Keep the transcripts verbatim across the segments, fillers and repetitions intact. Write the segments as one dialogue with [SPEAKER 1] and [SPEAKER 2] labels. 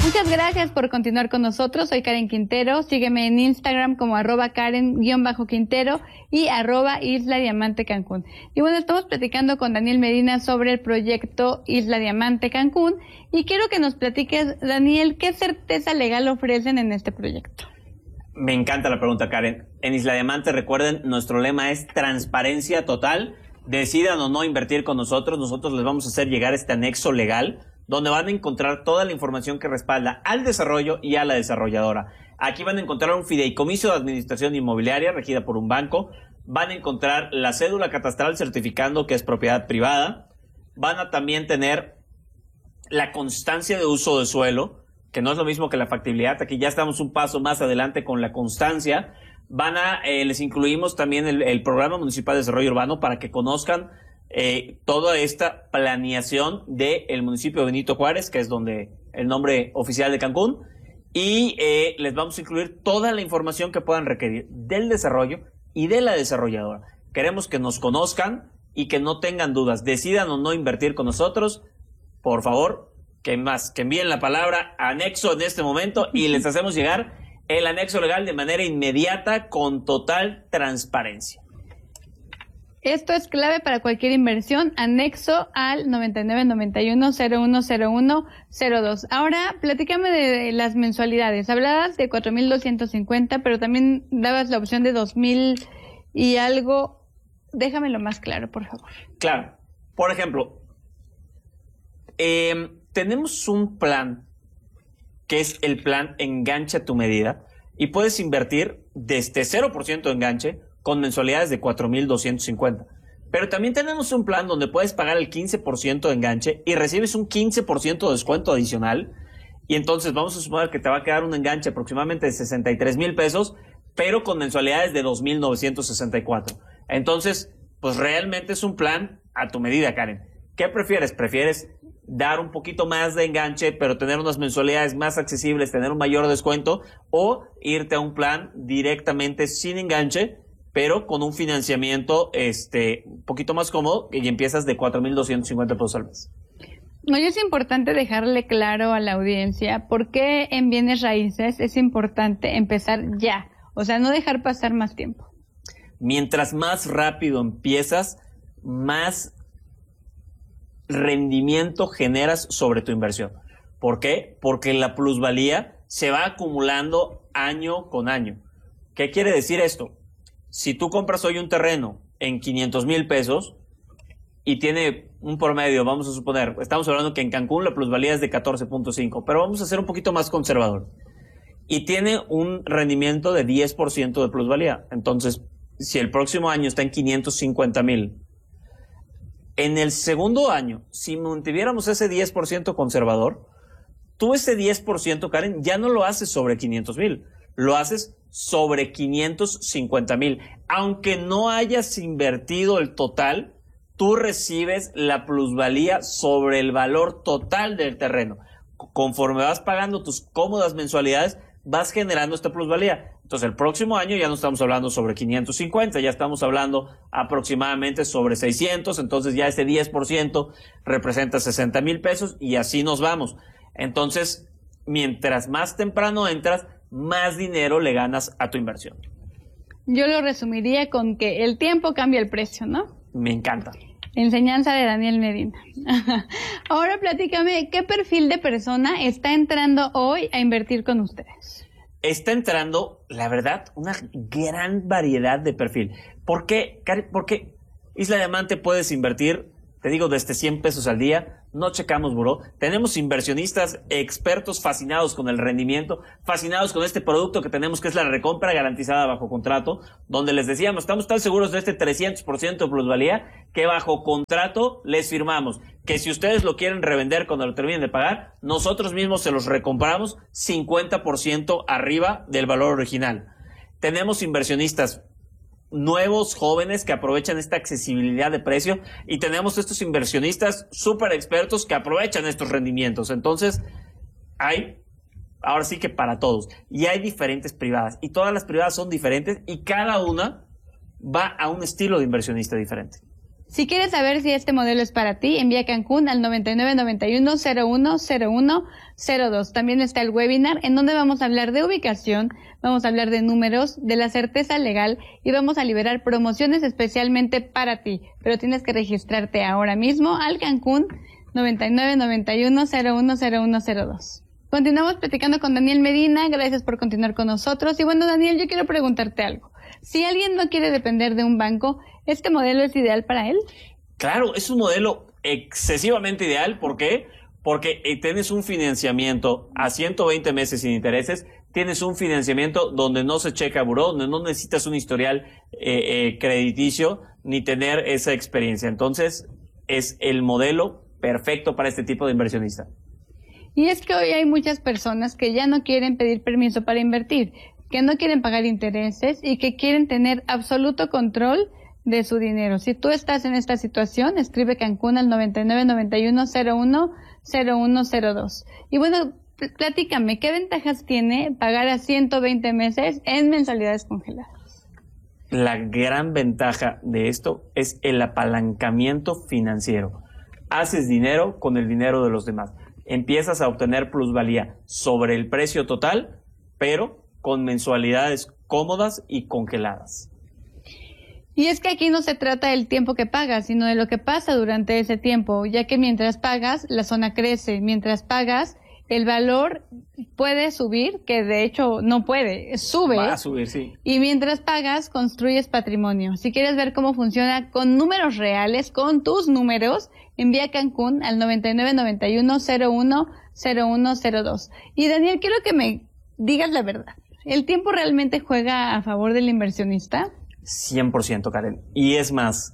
[SPEAKER 1] Muchas gracias por continuar con nosotros. Soy Karen Quintero. Sígueme en Instagram como arroba Karen-Quintero y arroba Isla Diamante Cancún. Y bueno, estamos platicando con Daniel Medina sobre el proyecto Isla Diamante Cancún. Y quiero que nos platiques, Daniel, ¿qué certeza legal ofrecen en este proyecto?
[SPEAKER 2] Me encanta la pregunta, Karen. En Isla Diamante, recuerden, nuestro lema es transparencia total. Decidan o no invertir con nosotros. Nosotros les vamos a hacer llegar este anexo legal donde van a encontrar toda la información que respalda al desarrollo y a la desarrolladora. Aquí van a encontrar un fideicomiso de administración inmobiliaria regida por un banco, van a encontrar la cédula catastral certificando que es propiedad privada, van a también tener la constancia de uso de suelo, que no es lo mismo que la factibilidad, aquí ya estamos un paso más adelante con la constancia. Van a, eh, les incluimos también el, el Programa Municipal de Desarrollo Urbano para que conozcan Eh, toda esta planeación del municipio de Benito Juárez, que es donde el nombre oficial de Cancún, y eh, les vamos a incluir toda la información que puedan requerir del desarrollo y de la desarrolladora. Queremos que nos conozcan y que no tengan dudas, decidan o no invertir con nosotros. Por favor, que más, que envíen la palabra anexo en este momento y les hacemos llegar el anexo legal de manera inmediata con total transparencia.
[SPEAKER 1] Esto es clave para cualquier inversión, anexo al noventa y nueve noventa y uno cero uno cero uno cero dos. Ahora, platícame de las mensualidades. Hablabas de cuatro mil doscientos cincuenta, pero también dabas la opción de dos mil y algo. Déjamelo más claro, por favor.
[SPEAKER 2] Claro. Por ejemplo, eh, tenemos un plan que es el plan Enganche a tu medida y puedes invertir desde cero por ciento de enganche con mensualidades de cuatro mil doscientos cincuenta. Pero también tenemos un plan donde puedes pagar el quince por ciento de enganche y recibes un quince por ciento de descuento adicional. Y entonces vamos a suponer que te va a quedar un enganche aproximadamente de sesenta y tres mil pesos, pero con mensualidades de dos mil novecientos sesenta y cuatro. Entonces, pues realmente es un plan a tu medida, Karen. ¿Qué prefieres? ¿Prefieres dar un poquito más de enganche, pero tener unas mensualidades más accesibles, tener un mayor descuento, o irte a un plan directamente sin enganche, pero con un financiamiento este un poquito más cómodo y empiezas de cuatro mil doscientos cincuenta pesos al mes?
[SPEAKER 1] No, y es importante dejarle claro a la audiencia por qué en bienes raíces es importante empezar ya, o sea, no dejar pasar más tiempo.
[SPEAKER 2] Mientras más rápido empiezas, más rendimiento generas sobre tu inversión. ¿Por qué? Porque la plusvalía se va acumulando año con año. ¿Qué quiere decir esto? Si tú compras hoy un terreno en quinientos mil pesos y tiene un promedio, vamos a suponer, estamos hablando que en Cancún la plusvalía es de catorce punto cinco, pero vamos a ser un poquito más conservador. Y tiene un rendimiento de diez por ciento de plusvalía. Entonces, si el próximo año está en quinientos cincuenta mil, en el segundo año, si mantuviéramos ese diez por ciento conservador, tú ese diez por ciento, Karen, ya no lo haces sobre quinientos mil, lo haces sobre quinientos cincuenta mil. Aunque no hayas invertido el total, tú recibes la plusvalía sobre el valor total del terreno. Conforme vas pagando tus cómodas mensualidades, vas generando esta plusvalía. Entonces, el próximo año ya no estamos hablando sobre quinientos cincuenta, ya estamos hablando aproximadamente sobre seiscientos. Entonces, ya ese diez por ciento representa sesenta mil pesos y así nos vamos. Entonces, mientras más temprano entras, más dinero le ganas a tu inversión.
[SPEAKER 1] Yo lo resumiría con que el tiempo cambia el precio, ¿no?
[SPEAKER 2] Me encanta.
[SPEAKER 1] Enseñanza de Daniel Medina. Ahora platícame, ¿qué perfil de persona está entrando hoy a invertir con ustedes?
[SPEAKER 2] Está entrando, la verdad, una gran variedad de perfil. ¿Por qué? Porque Isla Diamante puedes invertir, te digo, desde cien pesos al día. No checamos buró. Tenemos inversionistas expertos fascinados con el rendimiento, fascinados con este producto que tenemos, que es la recompra garantizada bajo contrato, donde les decíamos, estamos tan seguros de este trescientos por ciento de plusvalía que bajo contrato les firmamos que si ustedes lo quieren revender cuando lo terminen de pagar, nosotros mismos se los recompramos cincuenta por ciento arriba del valor original. Tenemos inversionistas nuevos, jóvenes, que aprovechan esta accesibilidad de precio, y tenemos estos inversionistas súper expertos que aprovechan estos rendimientos. Entonces, hay, ahora sí que para todos, y hay diferentes privadas, y todas las privadas son diferentes, y cada una va a un estilo de inversionista diferente.
[SPEAKER 1] Si quieres saber si este modelo es para ti, envía Cancún al noventa y nueve noventa y uno cero uno cero uno cero dos. También está el webinar en donde vamos a hablar de ubicación, vamos a hablar de números, de la certeza legal y vamos a liberar promociones especialmente para ti. Pero tienes que registrarte ahora mismo al Cancún noventa y nueve noventa y uno cero uno cero uno cero dos. Continuamos platicando con Daniel Medina, gracias por continuar con nosotros. Y bueno, Daniel, yo quiero preguntarte algo. Si alguien no quiere depender de un banco, ¿este modelo es ideal para él?
[SPEAKER 2] Claro, es un modelo excesivamente ideal. ¿Por qué? Porque eh, tienes un financiamiento a ciento veinte meses sin intereses, tienes un financiamiento donde no se checa buró, donde no necesitas un historial eh, eh, crediticio ni tener esa experiencia. Entonces, es el modelo perfecto para este tipo de inversionista.
[SPEAKER 1] Y es que hoy hay muchas personas que ya no quieren pedir permiso para invertir, que no quieren pagar intereses y que quieren tener absoluto control de su dinero. Si tú estás en esta situación, escribe Cancún al noventa y nueve noventa y uno cero uno cero uno cero dos. Y bueno, platícame, ¿qué ventajas tiene pagar a ciento veinte meses en mensualidades congeladas?
[SPEAKER 2] La gran ventaja de esto es el apalancamiento financiero. Haces dinero con el dinero de los demás. Empiezas a obtener plusvalía sobre el precio total, pero con mensualidades cómodas y congeladas.
[SPEAKER 1] Y es que aquí no se trata del tiempo que pagas, sino de lo que pasa durante ese tiempo, ya que mientras pagas, la zona crece. Mientras pagas, el valor puede subir, que de hecho no puede, sube.
[SPEAKER 2] Va a subir, sí.
[SPEAKER 1] Y mientras pagas, construyes patrimonio. Si quieres ver cómo funciona con números reales, con tus números, envía Cancún al noventa y nueve noventa y uno cero uno cero uno cero dos. Y Daniel, quiero que me digas la verdad. ¿El tiempo realmente juega a favor del inversionista?
[SPEAKER 2] cien por ciento, Karen. Y es más,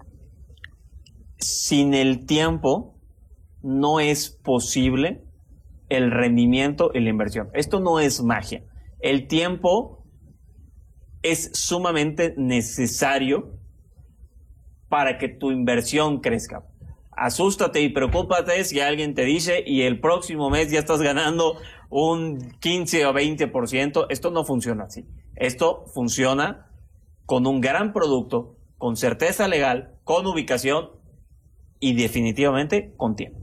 [SPEAKER 2] sin el tiempo no es posible el rendimiento y la inversión. Esto no es magia. El tiempo es sumamente necesario para que tu inversión crezca. Asústate y preocúpate si alguien te dice y el próximo mes ya estás ganando un quince o veinte por ciento. Esto no funciona así. Esto funciona con un gran producto, con certeza legal, con ubicación y definitivamente con tiempo.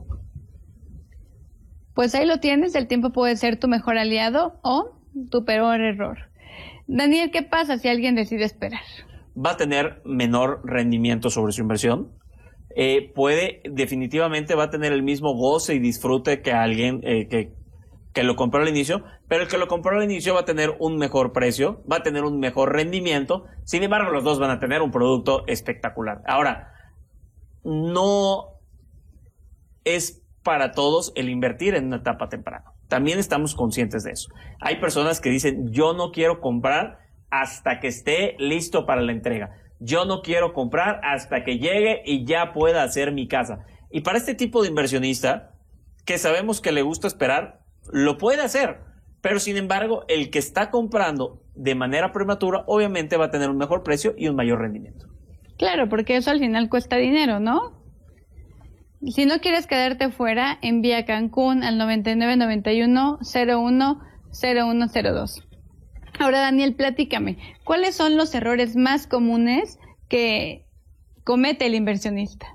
[SPEAKER 1] Pues ahí lo tienes, el tiempo puede ser tu mejor aliado o tu peor error. Daniel, ¿qué pasa si alguien decide esperar?
[SPEAKER 2] Va a tener menor rendimiento sobre su inversión. Eh, puede, definitivamente va a tener el mismo goce y disfrute que alguien eh, que, que lo compró al inicio, pero el que lo compró al inicio va a tener un mejor precio, va a tener un mejor rendimiento. Sin embargo, los dos van a tener un producto espectacular. Ahora, no es para todos el invertir en una etapa temprana. También estamos conscientes de eso. Hay personas que dicen, yo no quiero comprar hasta que esté listo para la entrega. Yo no quiero comprar hasta que llegue y ya pueda hacer mi casa. Y para este tipo de inversionista, que sabemos que le gusta esperar, lo puede hacer. Pero sin embargo, el que está comprando de manera prematura, obviamente va a tener un mejor precio y un mayor rendimiento.
[SPEAKER 1] Claro, porque eso al final cuesta dinero, ¿no? Si no quieres quedarte fuera, envía Cancún al noventa y nueve noventa y uno cero uno cero uno cero dos. Ahora, Daniel, platícame, ¿cuáles son los errores más comunes que comete el inversionista?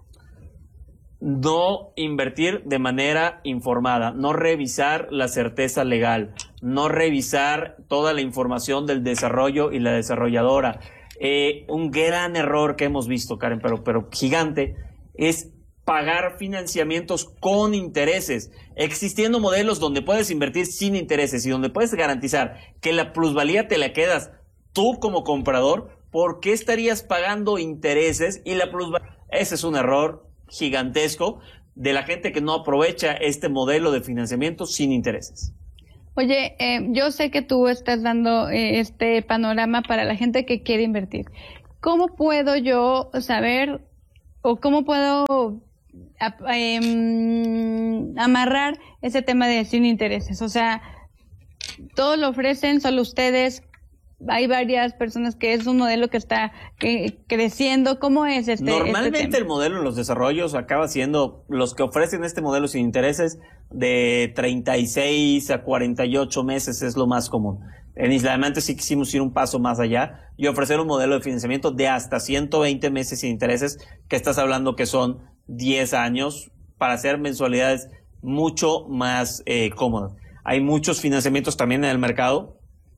[SPEAKER 2] No invertir de manera informada, no revisar la certeza legal, no revisar toda la información del desarrollo y la desarrolladora. Eh, un gran error que hemos visto, Karen, pero, pero gigante, es pagar financiamientos con intereses, existiendo modelos donde puedes invertir sin intereses y donde puedes garantizar que la plusvalía te la quedas tú como comprador. ¿Por qué estarías pagando intereses y la plusvalía? Ese es un error gigantesco de la gente que no aprovecha este modelo de financiamiento sin intereses.
[SPEAKER 1] Oye, eh, yo sé que tú estás dando eh, este panorama para la gente que quiere invertir. ¿Cómo puedo yo saber o cómo puedo a, eh, amarrar ese tema de sin intereses? O sea, todo lo ofrecen, solo ustedes. Hay varias personas que es un modelo que está que, creciendo. ¿Cómo es este?
[SPEAKER 2] Normalmente
[SPEAKER 1] este tema?
[SPEAKER 2] El modelo en los desarrollos acaba siendo, los que ofrecen este modelo sin intereses, de treinta y seis a cuarenta y ocho meses es lo más común. En Isla Diamante sí quisimos ir un paso más allá y ofrecer un modelo de financiamiento de hasta ciento veinte meses sin intereses, que estás hablando que son diez años, para hacer mensualidades mucho más eh, cómodas. Hay muchos financiamientos también en el mercado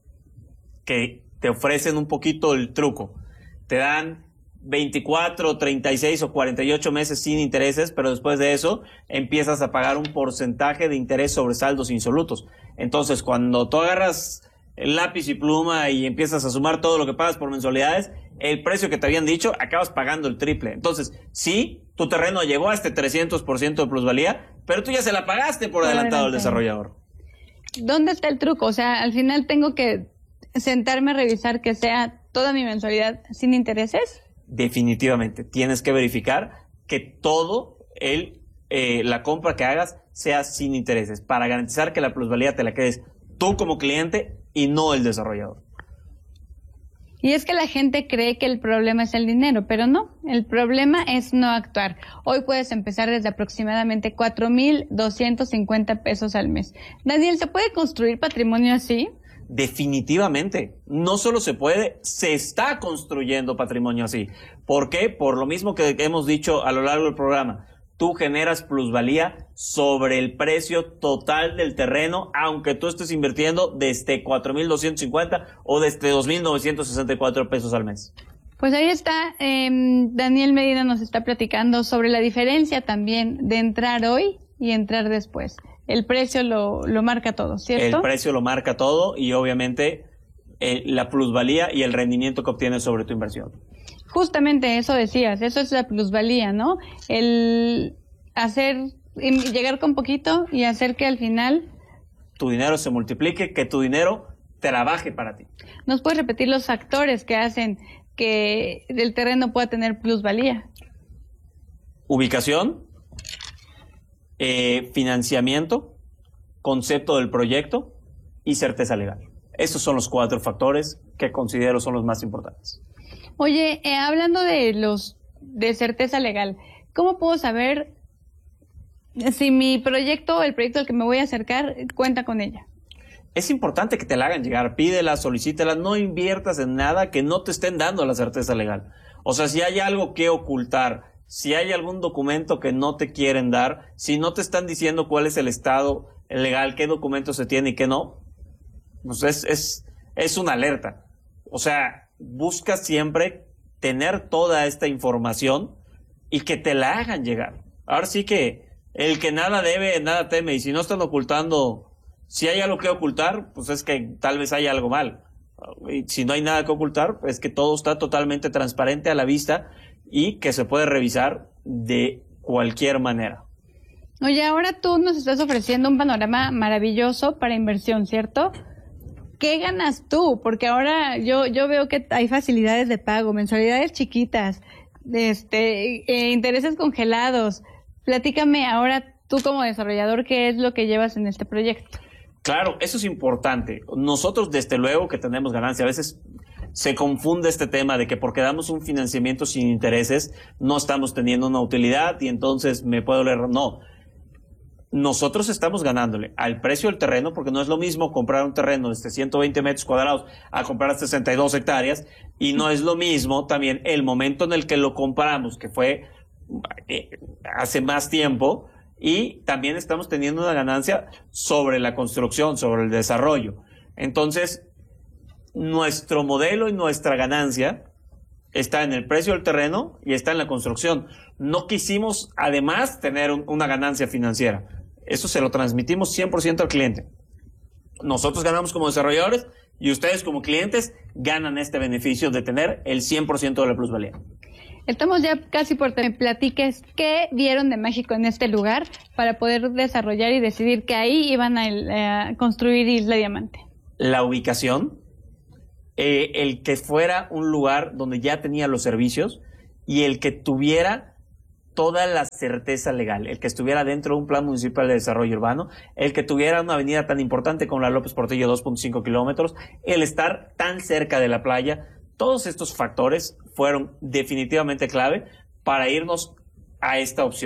[SPEAKER 2] que te ofrecen un poquito el truco. Te dan veinticuatro, treinta y seis o cuarenta y ocho meses sin intereses, pero después de eso empiezas a pagar un porcentaje de interés sobre saldos insolutos. Entonces, cuando tú agarras el lápiz y pluma y empiezas a sumar todo lo que pagas por mensualidades, el precio que te habían dicho, acabas pagando el triple. Entonces, sí, tu terreno llegó a este trescientos por ciento de plusvalía, pero tú ya se la pagaste por adelantado al desarrollador.
[SPEAKER 1] ¿Dónde está el truco? O sea, al final tengo que sentarme a revisar que sea toda mi mensualidad sin intereses.
[SPEAKER 2] Definitivamente, tienes que verificar que todo el, eh, la compra que hagas sea sin intereses, para garantizar que la plusvalía te la quedes tú como cliente y no el desarrollador.
[SPEAKER 1] Y es que la gente cree que el problema es el dinero, pero no, el problema es no actuar. Hoy puedes empezar desde aproximadamente cuatro mil doscientos cincuenta pesos al mes. Daniel, ¿se puede construir patrimonio así?
[SPEAKER 2] Definitivamente, no solo se puede, se está construyendo patrimonio así. ¿Por qué? Por lo mismo que hemos dicho a lo largo del programa. Tú generas plusvalía sobre el precio total del terreno, aunque tú estés invirtiendo desde cuatro mil doscientos cincuenta o desde dos mil novecientos sesenta y cuatro pesos al mes.
[SPEAKER 1] Pues ahí está, eh, Daniel Medina nos está platicando sobre la diferencia también de entrar hoy y entrar después. El precio lo, lo marca todo, ¿cierto?
[SPEAKER 2] El precio lo marca todo y obviamente eh, la plusvalía y el rendimiento que obtienes sobre tu inversión.
[SPEAKER 1] Justamente eso decías, eso es la plusvalía, ¿no? El hacer, llegar con poquito y hacer que al final
[SPEAKER 2] tu dinero se multiplique, que tu dinero trabaje para ti.
[SPEAKER 1] ¿Nos puedes repetir los factores que hacen que el terreno pueda tener plusvalía?
[SPEAKER 2] Ubicación, eh, financiamiento, concepto del proyecto y certeza legal. Esos son los cuatro factores que considero son los más importantes.
[SPEAKER 1] Oye, eh, hablando de los de certeza legal, ¿cómo puedo saber si mi proyecto, el proyecto al que me voy a acercar, cuenta con ella?
[SPEAKER 2] Es importante que te la hagan llegar, pídela, solicítela, no inviertas en nada que no te estén dando la certeza legal. O sea, si hay algo que ocultar, si hay algún documento que no te quieren dar, si no te están diciendo cuál es el estado legal, qué documento se tiene y qué no, pues es, es, es una alerta. O sea, busca siempre tener toda esta información y que te la hagan llegar. Ahora sí que el que nada debe, nada teme, y si no están ocultando, si hay algo que ocultar, pues es que tal vez hay algo mal. Y si no hay nada que ocultar, es que todo está totalmente transparente a la vista y que se puede revisar de cualquier manera.
[SPEAKER 1] Oye, ahora tú nos estás ofreciendo un panorama maravilloso para inversión, ¿cierto? ¿Qué ganas tú? Porque ahora yo yo veo que hay facilidades de pago, mensualidades chiquitas, este, eh, intereses congelados. Platícame ahora tú como desarrollador, ¿qué es lo que llevas en este proyecto?
[SPEAKER 2] Claro, eso es importante. Nosotros desde luego que tenemos ganancia. A veces se confunde este tema de que porque damos un financiamiento sin intereses no estamos teniendo una utilidad y entonces me puedo leer. No. Nosotros estamos ganándole al precio del terreno, porque no es lo mismo comprar un terreno de ciento veinte metros cuadrados a comprar sesenta y dos hectáreas, y no es lo mismo también el momento en el que lo compramos, que fue eh, hace más tiempo, y también estamos teniendo una ganancia sobre la construcción, sobre el desarrollo. Entonces, nuestro modelo y nuestra ganancia está en el precio del terreno y está en la construcción. No quisimos además tener un, una ganancia financiera. Eso se lo transmitimos cien por ciento al cliente. Nosotros ganamos como desarrolladores y ustedes como clientes ganan este beneficio de tener el cien por ciento de la plusvalía.
[SPEAKER 1] Estamos ya casi por que me platiques qué vieron de mágico en este lugar para poder desarrollar y decidir que ahí iban a, a construir Isla Diamante.
[SPEAKER 2] La ubicación, eh, el que fuera un lugar donde ya tenía los servicios y el que tuviera toda la certeza legal, el que estuviera dentro de un plan municipal de desarrollo urbano, el que tuviera una avenida tan importante como la López Portillo, dos punto cinco kilómetros, el estar tan cerca de la playa. Todos estos factores fueron definitivamente clave para irnos a esta opción.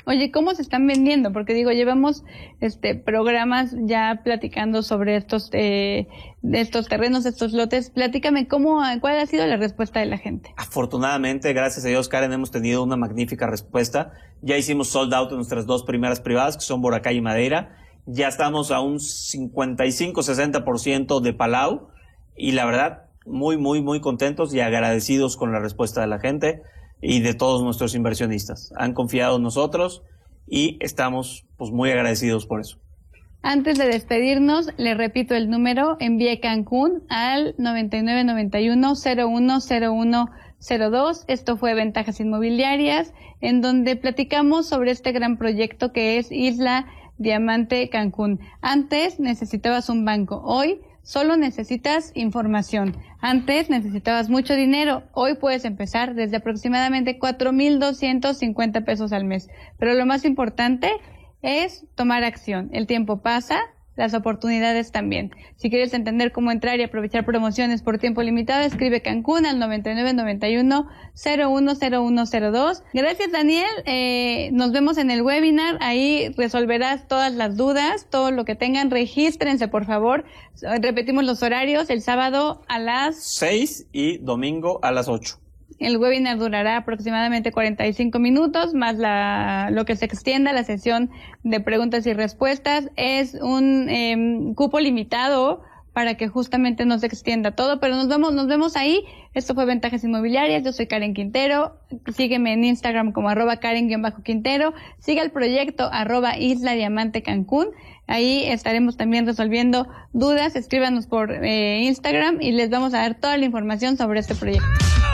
[SPEAKER 1] Oye, ¿cómo se están vendiendo? Porque digo, llevamos este programas ya platicando sobre estos eh, estos terrenos, estos lotes. Platícame cómo, cuál ha sido la respuesta de la gente.
[SPEAKER 2] Afortunadamente, gracias a Dios, Karen, hemos tenido una magnífica respuesta. Ya hicimos sold out en nuestras dos primeras privadas, que son Boracay y Madeira. Ya estamos a un cincuenta y cinco a sesenta por ciento de Palau y la verdad, muy, muy, muy contentos y agradecidos con la respuesta de la gente y de todos nuestros inversionistas. Han confiado en nosotros y estamos pues muy agradecidos por eso.
[SPEAKER 1] Antes de despedirnos, le repito el número, envíe Cancún al noventa y nueve noventa y uno cero uno cero uno cero dos. Esto fue Ventajas Inmobiliarias, en donde platicamos sobre este gran proyecto que es Isla Diamante Cancún. Antes necesitabas un banco, hoy solo necesitas información. Antes necesitabas mucho dinero, hoy puedes empezar desde aproximadamente cuatro mil doscientos cincuenta pesos al mes. Pero lo más importante es tomar acción. El tiempo pasa, las oportunidades también. Si quieres entender cómo entrar y aprovechar promociones por tiempo limitado, escribe Cancún al noventa y nueve noventa y uno cero uno cero uno cero dos. Gracias, Daniel. Eh, nos vemos en el webinar. Ahí resolverás todas las dudas, todo lo que tengan. Regístrense, por favor. Repetimos los horarios. El sábado a las
[SPEAKER 2] seis y domingo a las ocho.
[SPEAKER 1] El webinar durará aproximadamente cuarenta y cinco minutos, más la, lo que se extienda la sesión de preguntas y respuestas. Es un eh, cupo limitado para que justamente no se extienda todo, pero nos vemos, nos vemos ahí. Esto fue Ventajas Inmobiliarias. Yo soy Karen Quintero. Sígueme en Instagram como arroba Karen-Quintero. Siga el proyecto arroba Isla Diamante Cancún. Ahí estaremos también resolviendo dudas. Escríbanos por eh, Instagram y les vamos a dar toda la información sobre este proyecto.